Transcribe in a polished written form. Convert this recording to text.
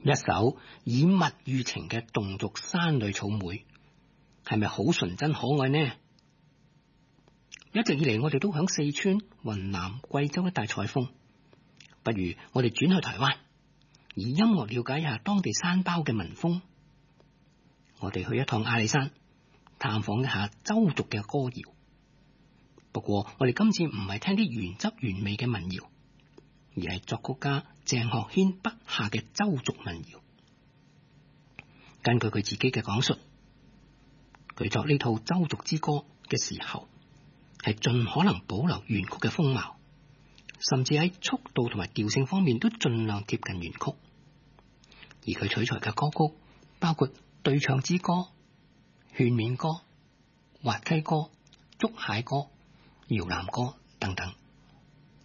一首以物喻情嘅侗族山裏草莓，係咪好純真可愛呢？一直以嚟，我哋都響四川、雲南、貴州一帶採風，不如我哋轉去台灣，以音樂了解一下當地山包嘅民風。我哋去一趟阿里山，探訪一下周族嘅歌謠。不過我哋今次唔係聽啲原汁原味嘅民謠，而係作曲家鄭學軒筆下嘅周族民謠。根據佢自己嘅講述，佢作呢套周族之歌嘅時候，係盡可能保留原曲嘅風貌，甚至喺速度同埋調性方面都盡量貼近原曲。而佢取材嘅歌曲包括對唱之歌、勸勉歌、滑稽歌、捉蟹歌、搖籃歌等等。